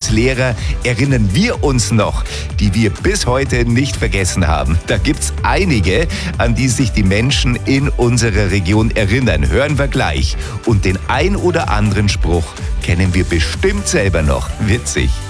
als Lehrer erinnern wir uns noch, die wir bis heute nicht vergessen haben? Da gibt's einige, an die sich die Menschen in unserer Region erinnern. Hören wir gleich. Und den ein oder anderen Spruch kennen wir bestimmt selber noch. Witzig.